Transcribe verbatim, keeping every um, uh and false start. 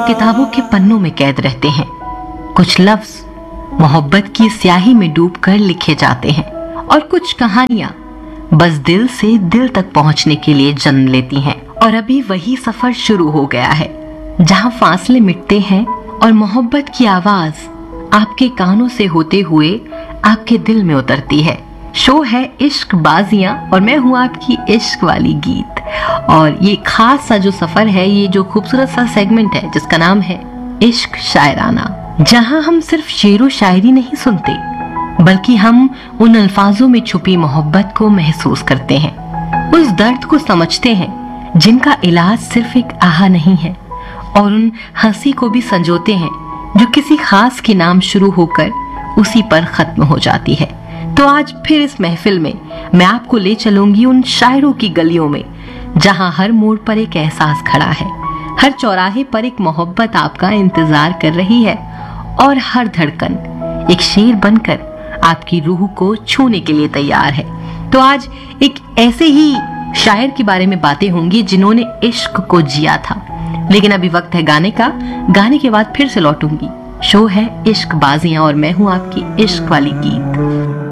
किताबों के पन्नों में कैद रहते हैं। कुछ लफ्ज मोहब्बत की स्याही में डूबकर लिखे जाते हैं और कुछ कहानियां बस दिल से दिल तक पहुंचने के लिए जन्म लेती हैं। और अभी वही सफर शुरू हो गया है जहां फासले मिटते हैं और मोहब्बत की आवाज आपके कानों से होते हुए आपके दिल में उतरती है। शो है इश्क बाजियां और मैं हूं आपकी इश्क वाली गीत। और ये खास सा जो सफर है, ये जो खूबसूरत सा सेगमेंट है जिसका नाम है इश्क शायराना, जहां हम सिर्फ शेरो शायरी नहीं सुनते बल्कि हम उन अल्फाजों में छुपी मोहब्बत को महसूस करते हैं, उस दर्द को समझते हैं जिनका इलाज सिर्फ एक आह नहीं है, और उन हंसी को भी संजोते हैं जो किसी खास के नाम शुरू होकर उसी पर खत्म हो जाती है। तो आज फिर इस महफिल में मैं आपको ले चलूंगी उन शायरों की गलियों में जहां हर मोड़ पर एक एहसास खड़ा है, हर चौराहे पर एक मोहब्बत आपका इंतजार कर रही है और हर धड़कन एक शेर बनकर आपकी रूह को छूने के लिए तैयार है। तो आज एक ऐसे ही शायर के बारे में बातें होंगी जिन्होंने इश्क को जिया था। लेकिन अभी वक्त है गाने का, गाने के बाद फिर से लौटूंगी। शो है इश्क बाजियां और मैं हूं आपकी इश्क वाली गीत।